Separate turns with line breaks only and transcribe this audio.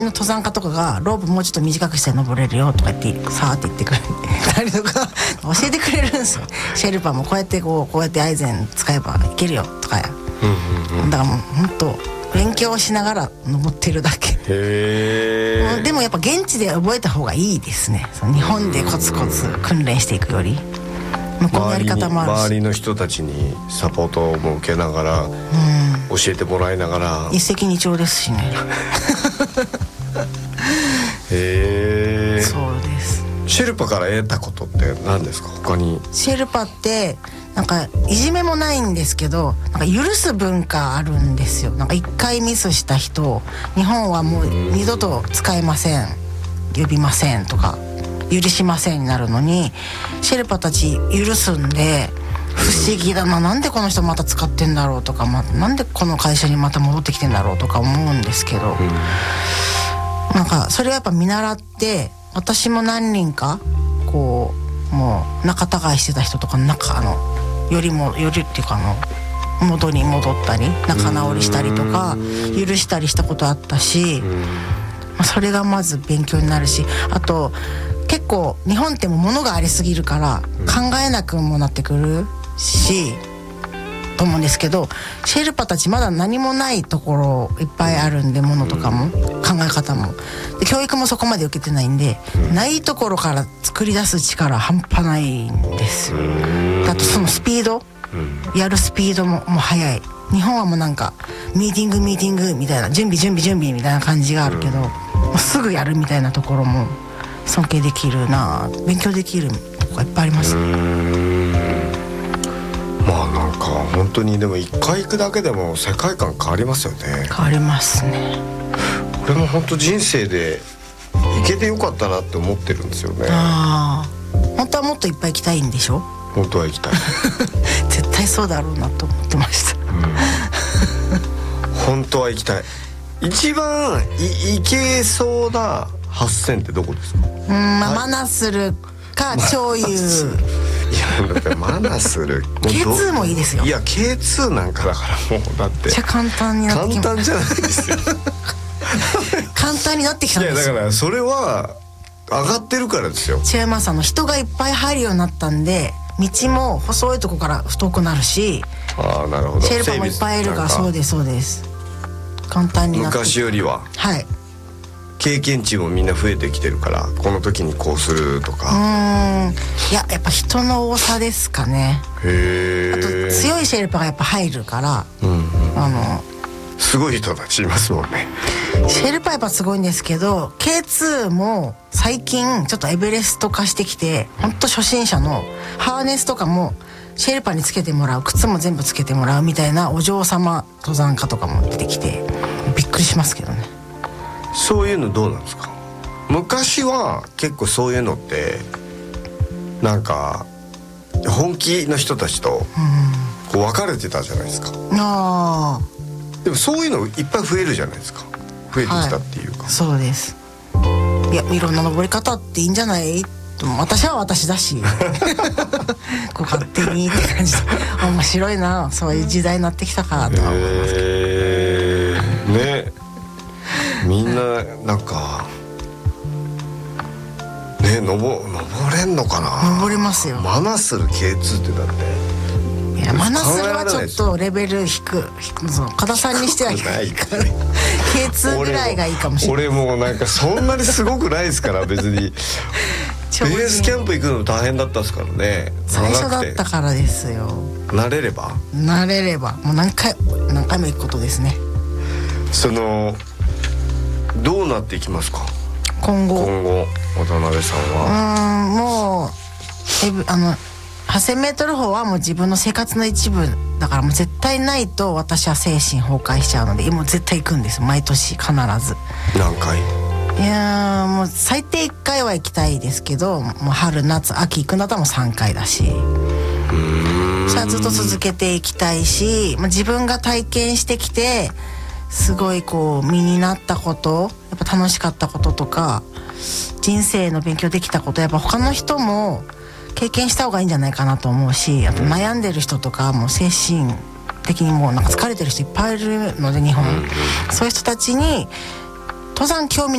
登山家とかがロープもうちょっと短くして登れるよとか言ってさーって言ってくれたりとか教えてくれるんですよ。シェルパもこうやってアイゼン使えばいけるよとかや、だからもう本当勉強しながら登ってるだけ。でもやっぱ現地で覚えた方がいいですね。その日本でコツコツ訓練していくより向こうのやり方もあるし、
周りの人たちにサポートも受けながら、教えてもらいながら、
一石二鳥ですしね。そうです。
シェルパから得たことって何ですか？他に。シ
ェルパってなんかいじめもないんですけど、なんか許す文化あるんですよ。なんか一回ミスした人を日本はもう二度と使えません、呼びませんとか許しませんになるのに、シェルパたち許すんで、不思議だな、なんでこの人また使ってんだろうとか、なんでこの会社にまた戻ってきてんだろうとか思うんですけど、なんかそれはやっぱ見習って、私も何人かこうもう仲違いしてた人とかよりっていうか元に戻ったり仲直りしたりとか許したりしたことあったし、それがまず勉強になるし、あと結構日本ってもう物がありすぎるから考えなくもなってくるしと思うんですけど、シェルパたちまだ何もないところいっぱいあるんで、物とかも考え方もで教育もそこまで受けてないんで、ないところから作り出す力半端ないんですよ。あとそのスピード、やるスピードも速い。日本はもうなんかミーティングみたいな、準備みたいな感じがあるけど、もうすぐやるみたいなところも尊敬できるな、勉強できるとこがいっぱいあります。
なんか本当にでも一回行くだけでも世界観変わりますよね。
変わりますね。
俺も本当人生で行けてよかったなって思ってるんですよね。
本当はもっといっぱい行きたいんでしょ？
本当は行きたい。
絶対そうだろうなと思ってました。
本当は行きたい。一番行けそうな8000ってどこですか？
マナスルか超優。
いやだってマナスル
K2 もいいですよ。
いや K2 なんかだからもうだって
めっちゃ簡単になってきました。
簡単じゃないですよ。
簡単になってきたんですよ。
いやだからそれは上がってるからですよ。
違います。人がいっぱい入るようになったんで、道も細いとこから太くなるし、
なるほど。
シェルパもいっぱいいるから。そうです。簡単になって
昔よりは経験値もみんな増えてきてるから、この時にこうするとか。
やっぱ人の多さですかね。あと強いシェルパがやっぱ入るから、
すごい人たちいますもんね。
シェルパやっぱすごいんですけど、 K2 も最近ちょっとエベレスト化してきて、ほんと初心者のハーネスとかもシェルパにつけてもらう、靴も全部つけてもらうみたいなお嬢様登山家とかも出てきてびっくりしますけどね。
そういうのどうなんですか？昔は結構そういうのってなんか本気の人たちとこう分かれてたじゃないですか。でもそういうのいっぱい増えるじゃないですか。増えてきたっていうか、
そうです。いや、いろんな登り方っていいんじゃないと、私は私だしこう勝手にって感じで面白いな、そういう時代になってきたかとは思いますけど
ね。みんななんかね、登れんのかな。
登れますよ。
マナスル K2 ってだって、
いやマナスルはちょっとレベル低く、加田さんにしては低いから K2 ぐらいがいいかもしれない。
俺もうなんかそんなにすごくないですから別にベースキャンプ行くの大変だったですからね。
最初だったからですよ。
慣れれば
もう何回も行くことですね。
どうなっていきますか
今後
渡辺さんは。
もう8000m歩はもう自分の生活の一部だから、もう絶対ないと私は精神崩壊しちゃうので、もう絶対行くんです、毎年必ず。
何回？
いやもう最低1回は行きたいですけど、もう春夏秋行くんだったらもう3回だし、それはずっと続けていきたいし、自分が体験してきてすごいこう身になったこと、やっぱ楽しかったこととか人生の勉強できたこと、やっぱ他の人も経験した方がいいんじゃないかなと思うし、あと悩んでる人とかもう精神的にもうなんか疲れてる人いっぱいいるので日本、そういう人たちに登山興味